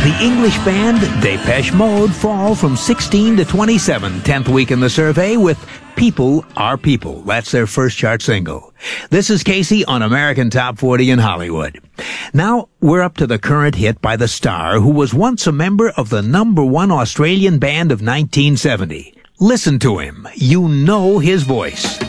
The English band Depeche Mode fall from 16 to 27, 10th week in the survey with People Are People. That's their first chart single. This is Casey on American Top 40 in Hollywood. Now, we're up to the current hit by the star who was once a member of the #1 Australian band of 1970. Listen to him. You know his voice.